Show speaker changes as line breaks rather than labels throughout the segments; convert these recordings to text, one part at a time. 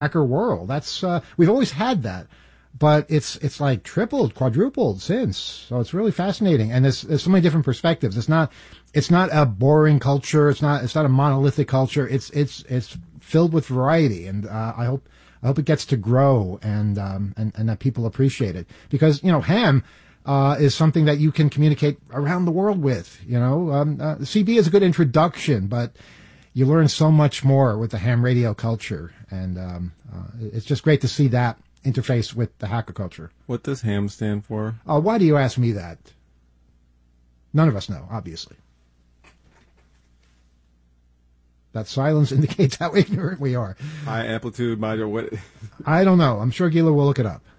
hacker world. That's we've always had that, but it's like tripled, quadrupled since. So it's really fascinating, and there's so many different perspectives. It's not a boring culture. It's not a monolithic culture. It's filled with variety, and I hope it gets to grow and that people appreciate it, because ham is something that you can communicate around the world with. CB is a good introduction, but you learn so much more with the ham radio culture, and it's just great to see that interface with the hacker culture.
What does ham stand for?
Why do you ask me that? None of us know, obviously. That silence indicates how ignorant we are.
High amplitude modulator. What?
I don't know. I'm sure Gila will look it up.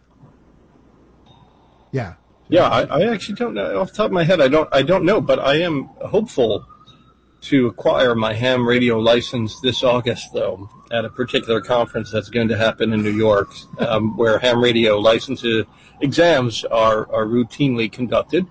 Yeah.
Yeah, I actually don't know. Off the top of my head, I don't know, but I am hopeful to acquire my ham radio license this August, though, at a particular conference that's going to happen in New York, where ham radio license exams are routinely conducted.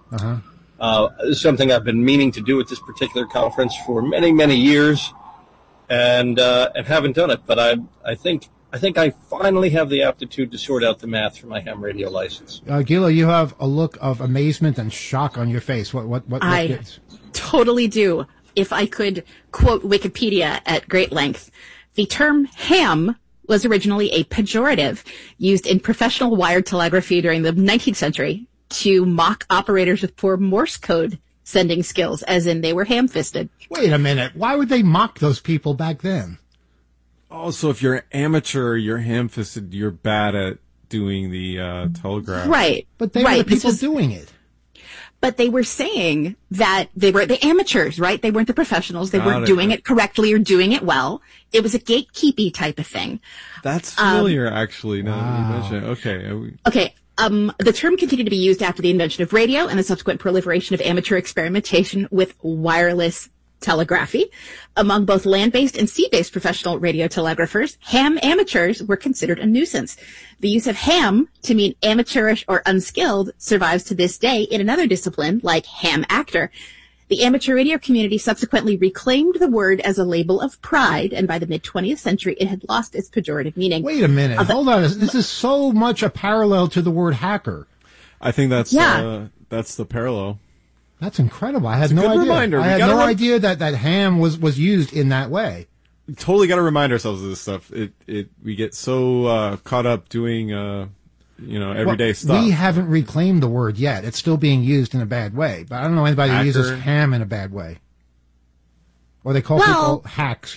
Something I've been meaning to do at this particular conference for many, many years, and haven't done it. But I think I finally have the aptitude to sort out the math for my ham radio license.
Gila, you have a look of amazement and shock on your face. What
I totally do. If I could quote Wikipedia at great length, the term ham was originally a pejorative used in professional wired telegraphy during the 19th century to mock operators with poor Morse code sending skills, as in they were ham-fisted.
Wait a minute. Why would they mock those people back then?
Oh, so if you're an amateur, you're ham-fisted, you're bad at doing the telegraph.
Right.
But they were the people doing it.
But they were saying that they were the amateurs, right? They weren't the professionals. They weren't doing it correctly or doing it well. It was a gatekeepy type of thing.
That's familiar, actually, now that you mention it.
Okay. The term continued to be used after the invention of radio and the subsequent proliferation of amateur experimentation with wireless telegraphy. Among both land-based and sea-based professional radio telegraphers, ham amateurs were considered a nuisance. The use of ham to mean amateurish or unskilled survives to this day in another discipline, like ham actor. The amateur radio community subsequently reclaimed the word as a label of pride, and by the mid-20th century, it had lost its pejorative meaning.
Wait a minute. Hold on. This is so much a parallel to the word hacker.
I think that's the parallel.
That's incredible. I had no idea.
Reminder.
I had no idea that ham was used in that way.
We totally got to remind ourselves of this stuff. We get so caught up doing everyday stuff.
We haven't reclaimed the word yet. It's still being used in a bad way. But I don't know anybody who uses ham in a bad way. Or they call people hacks,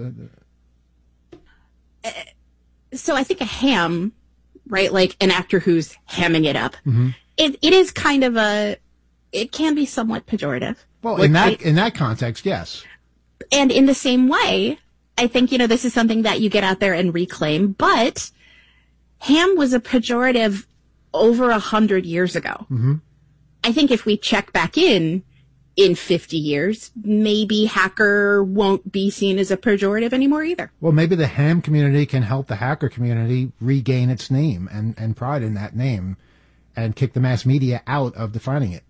So I think a ham, right, like an actor who's hamming it up, it is kind of it can be somewhat pejorative.
Well, in that context, yes.
And in the same way, I think, this is something that you get out there and reclaim, but ham was a pejorative over 100 years ago. I think if we check back in 50 years, maybe hacker won't be seen as a pejorative anymore either.
Well, maybe the ham community can help the hacker community regain its name and pride in that name and kick the mass media out of defining it.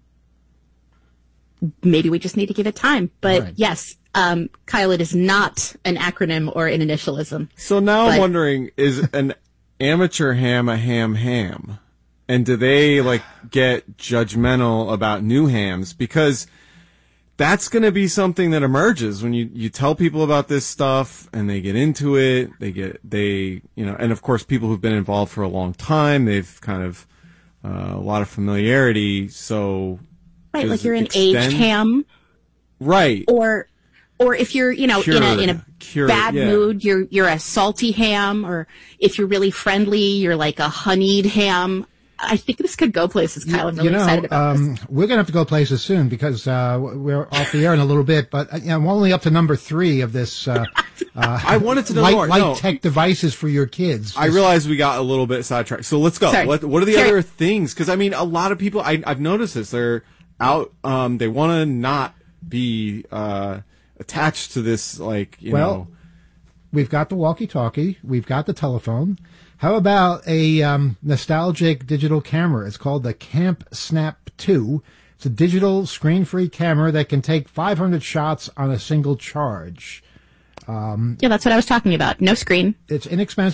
Maybe we just need to give it time. But yes, Kyle, it is not an acronym or an initialism.
So now I'm wondering, is an amateur ham a ham? And do they get judgmental about new hams? Because that's going to be something that emerges when you tell people about this stuff and they get into it. And of course people who've been involved for a long time, they've kind of a lot of familiarity. So
right, like you're an aged ham,
right?
Or if you're in a bad mood, you're a salty ham. Or if you're really friendly, you're like a honeyed ham. I think this could go places, Kyle. I'm really excited about this.
We're going to have to go places soon because we're off the air in a little bit. But I'm only up to number 3 of this.
I wanted to know
light tech devices for your kids.
I realized we got a little bit sidetracked. So let's go. What are the other things? Because, a lot of people, I've noticed this. They're out. They want to not be attached to this,
we've got the walkie-talkie. We've got the telephone. How about a nostalgic digital camera? It's called the Camp Snap 2. It's a digital screen-free camera that can take 500 shots on a single charge.
That's what I was talking about. No screen.
It's inexpensive.